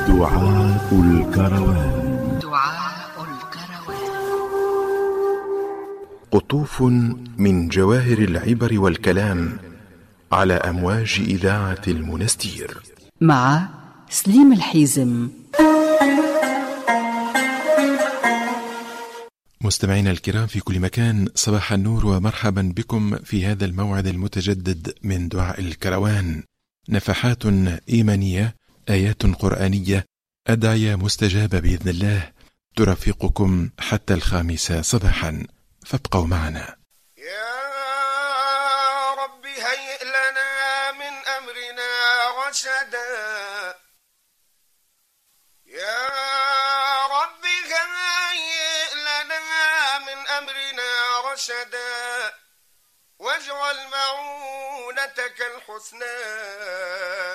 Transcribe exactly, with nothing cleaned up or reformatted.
دعاء الكروان. دعاء الكروان. قطوف من جواهر العبر والكلام على أمواج إذاعة المنستير مع سليم الحيزم. مستمعينا الكرام في كل مكان، صباح النور ومرحبا بكم في هذا الموعد المتجدد من دعاء الكروان. نفحات إيمانية، آيات قرآنية، أدعية مستجابة بإذن الله ترافقكم حتى الخامسة صباحا، فابقوا معنا. يا رب هيئ لنا من أمرنا رشدا، يا رب هيئ لنا من أمرنا رشدا، واجعل معونتك الحسنى